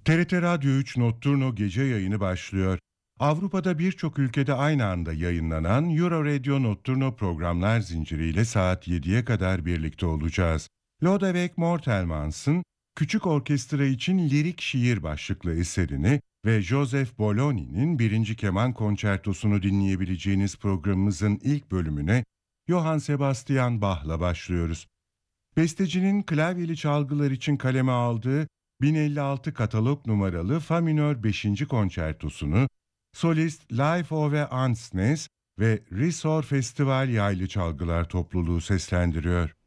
TRT Radyo 3 Notturno gece yayını başlıyor. Avrupa'da birçok ülkede aynı anda yayınlanan Euro Radio Notturno programlar zinciriyle saat 7'ye kadar birlikte olacağız. Lodewijk Mortelmans'ın Küçük Orkestra için Lirik Şiir başlıklı eserini ve Joseph Bologni'nin birinci Keman Konçertosunu dinleyebileceğiniz programımızın ilk bölümüne Johann Sebastian Bach'la başlıyoruz. Bestecinin klavyeli çalgılar için kaleme aldığı 1056 katalog numaralı Fa minör 5. konçertosunu solist Live Ove Ansnes ve Risor Festival Yaylı Çalgılar Topluluğu seslendiriyor.